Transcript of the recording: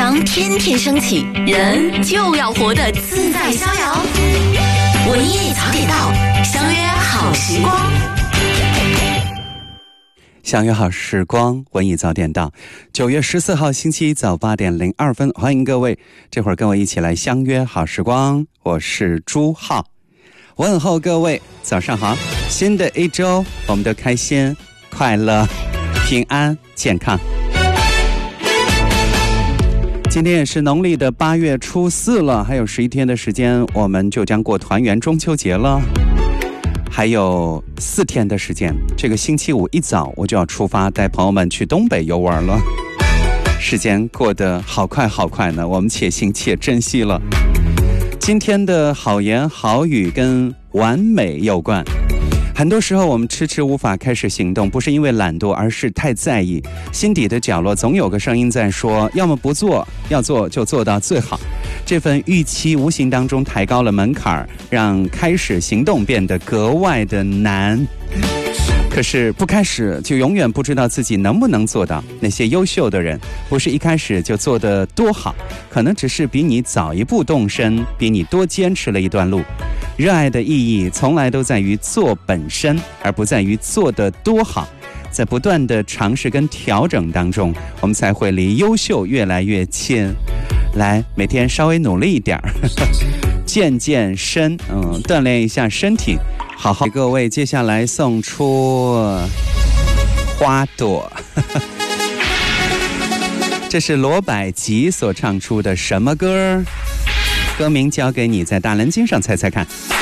章天天升起，人就要活得自在逍遥。文艺早点到，相约好时光。 相约好时光，文艺早点到。9月14号星期一早8点02分，欢迎各位，这会儿跟我一起来相约好时光。我是朱浩，问候各位早上好。新的一周，我们都开心、快乐、平安、健康。今天也是农历的8月初4了，还有11天的时间，我们就将过团圆中秋节了。还有4天的时间，这个星期五一早我就要出发，带朋友们去东北游玩了。时间过得好快好快呢，我们且行且珍惜了。今天的好言好语跟完美有关。很多时候我们迟迟无法开始行动，不是因为懒惰，而是太在意。心底的角落总有个声音在说，要么不做，要做就做到最好。这份预期无形当中抬高了门槛，让开始行动变得格外的难。可是不开始就永远不知道自己能不能做到。那些优秀的人不是一开始就做得多好，可能只是比你早一步动身，比你多坚持了一段路。热爱的意义从来都在于做本身，而不在于做得多好。在不断的尝试跟调整当中，我们才会离优秀越来越近。来，每天稍微努力一点健健身，锻炼一下身体。好好给各位接下来送出花朵这是罗百吉所唱出的什么歌？歌名交给你，在大蓝鲸上猜猜看。